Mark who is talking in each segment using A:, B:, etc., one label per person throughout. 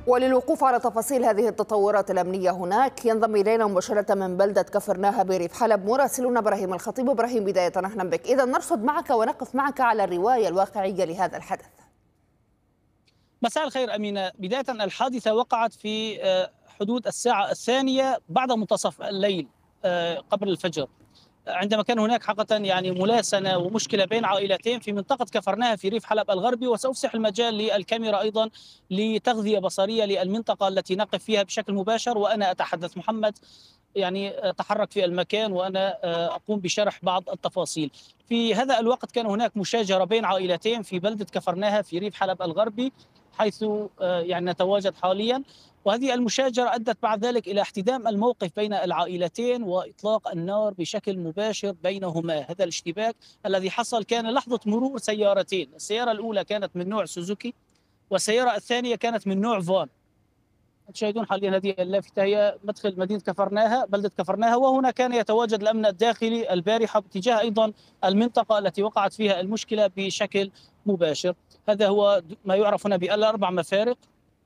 A: وللوقوف على تفاصيل هذه التطورات الأمنية هناك ينضم إلينا مباشرة من بلدة كفرناها بريف حلب مراسلنا إبراهيم الخطيب. إبراهيم، بداية أهلا بك. إذا نرصد معك ونقف معك على الرواية الواقعية لهذا الحدث.
B: مساء الخير أمينة. بداية الحادثة وقعت في حدود الساعة 2 بعد منتصف الليل قبل الفجر، عندما كان هناك حقيقة ملاسنة ومشكلة بين عائلتين في منطقة كفرناها في ريف حلب الغربي. وسأفسح المجال للكاميرا أيضا لتغذية بصرية للمنطقة التي نقف فيها بشكل مباشر وأنا أتحدث. محمد تحرك في المكان وأنا أقوم بشرح بعض التفاصيل. في هذا الوقت كان هناك مشاجرة بين عائلتين في بلدة كفرناها في ريف حلب الغربي، حيث نتواجد حاليا. وهذه المشاجرة أدت بعد ذلك إلى احتدام الموقف بين العائلتين وإطلاق النار بشكل مباشر بينهما. هذا الاشتباك الذي حصل كان لحظة مرور سيارتين، السيارة الأولى كانت من نوع سوزوكي والسيارة الثانية كانت من نوع فان. تشاهدون حاليا هذه اللافتة هي مدخل مدينة كفرناها، بلدة كفرناها، وهنا كان يتواجد الأمن الداخلي البارحة باتجاه أيضا المنطقة التي وقعت فيها المشكلة بشكل مباشر. هذا هو ما يعرف هنا بالأربع مفارق،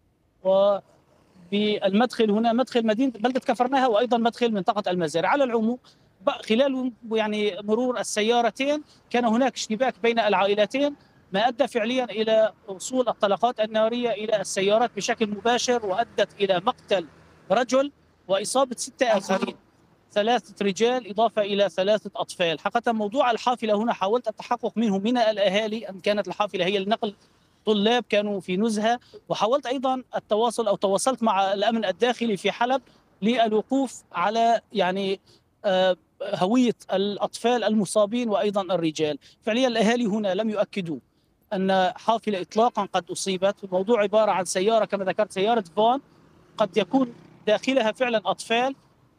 B: وبالمدخل هنا مدخل مدينة بلدة كفرناها وأيضا مدخل منطقة المزارع. على العموم خلال مرور السيارتين كان هناك اشتباك بين العائلتين، ما أدى فعليا إلى وصول الطلقات النارية إلى السيارات بشكل مباشر، وأدت إلى مقتل رجل وإصابة 6 آخرين، 3 رجال إضافة إلى 3 أطفال. حقيقة موضوع الحافلة هنا حاولت التحقق منهم من الأهالي أن كانت الحافلة هي لنقل طلاب كانوا في نزهة، وحاولت أيضا تواصلت مع الأمن الداخلي في حلب للوقوف على هوية الأطفال المصابين وأيضا الرجال. فعليا الأهالي هنا لم يؤكدوا أن حافلة إطلاقا قد أصيبت. الموضوع عبارة عن سيارة كما ذكرت، سيارة فان، قد يكون داخلها فعلا أطفال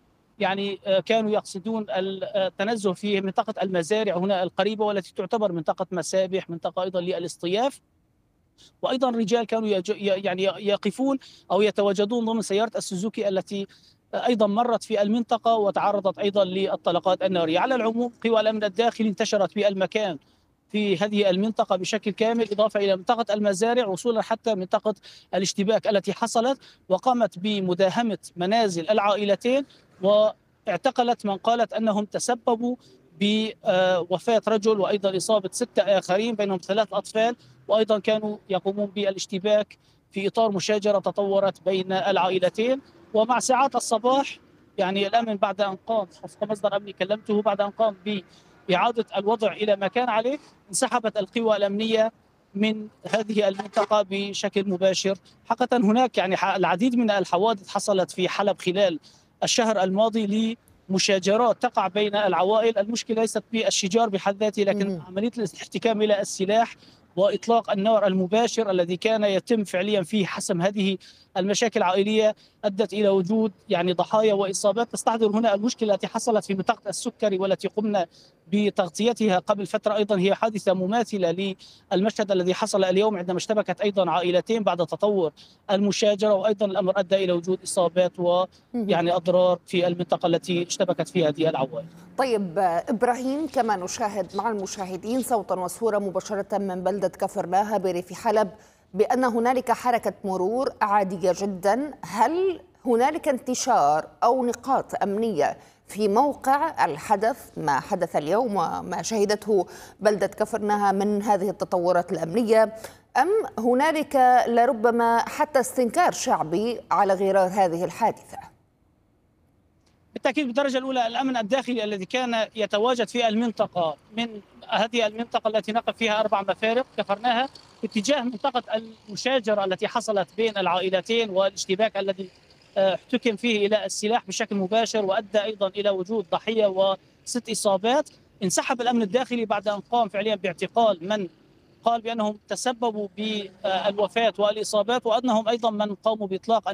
B: كانوا يقصدون التنزه في منطقة المزارع هنا القريبة، والتي تعتبر منطقة مسابح، منطقة أيضا للاصطياف. وأيضا رجال كانوا يقفون أو يتواجدون ضمن سيارة السوزوكي التي أيضا مرت في المنطقة وتعرضت أيضا للطلقات النارية. على العموم قوى الأمن الداخلي انتشرت في المكان في هذه المنطقة بشكل كامل، إضافة إلى منطقة المزارع، وصولا حتى منطقة الاشتباك التي حصلت، وقامت بمداهمة منازل العائلتين، واعتقلت من قالت أنهم تسببوا بوفاة رجل وأيضا إصابة 6 آخرين بينهم 3 أطفال، وأيضا كانوا يقومون بالاشتباك في إطار مشاجرة تطورت بين العائلتين. ومع ساعات الصباح الأمن بعد أن قام، وفق مصدر أمني كلمته، بعد أن قام بإعادة الوضع إلى ما كان عليه، انسحبت القوى الأمنية من هذه المنطقة بشكل مباشر. حقيقة هناك العديد من الحوادث حصلت في حلب خلال الشهر الماضي لمشاجرات تقع بين العوائل. المشكلة ليست بالشجار بحد ذاته، لكن عملية الاحتكام إلى السلاح وإطلاق النار المباشر الذي كان يتم فعليا فيه حسم هذه المشاكل العائلية، أدت إلى وجود ضحايا وإصابات. تستحضر هنا المشكلة التي حصلت في منطقة السكري والتي قمنا بتغطيتها قبل فترة، أيضا هي حادثة مماثلة للمشهد الذي حصل اليوم عندما اشتبكت أيضا عائلتين بعد تطور المشاجرة، وأيضا الأمر أدى إلى وجود إصابات أضرار في المنطقة التي اشتبكت فيها هذه العوائل.
A: طيب إبراهيم، كما نشاهد مع المشاهدين صوتا وصورة مباشرة من بلدة كفرناها بريف حلب بأن هنالك حركة مرور عادية جدا. هل هنالك انتشار أو نقاط أمنية في موقع الحدث، ما حدث اليوم وما شهدته بلدة كفرناها من هذه التطورات الأمنية، أم هنالك لربما حتى استنكار شعبي على غرار هذه الحادثة؟
B: بالتأكيد بالدرجة الأولى الأمن الداخلي الذي كان يتواجد في المنطقة، من هذه المنطقة التي نقف فيها 4 مفارق كفرناها، اتجاه منطقة المشاجرة التي حصلت بين العائلتين والاشتباك الذي احتكم فيه إلى السلاح بشكل مباشر، وأدى أيضا إلى وجود ضحية و6 إصابات. انسحب الأمن الداخلي بعد أن قام فعليا باعتقال من قال بأنهم تسببوا بالوفاة والإصابات، وأنهم أيضا من قاموا بإطلاق